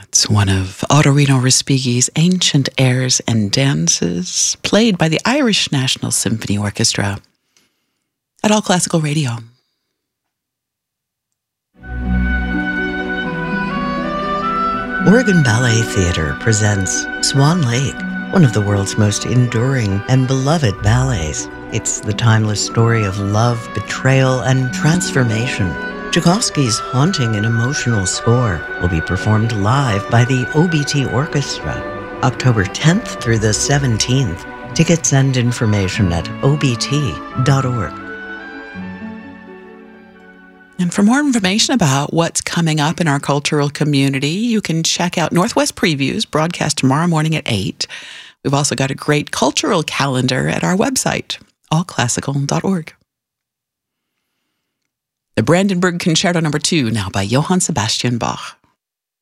It's one of Ottorino Respighi's ancient airs and dances, played by the Irish National Symphony Orchestra at All Classical Radio. Oregon Ballet Theatre presents Swan Lake, one of the world's most enduring and beloved ballets. It's the timeless story of love, betrayal, and transformation. Tchaikovsky's haunting and emotional score will be performed live by the OBT Orchestra, October 10th through the 17th. Tickets and information at obt.org. And for more information about what's coming up in our cultural community, you can check out Northwest Previews, broadcast tomorrow morning at 8. We've also got a great cultural calendar at our website, allclassical.org. The Brandenburg Concerto No. 2, now by Johann Sebastian Bach.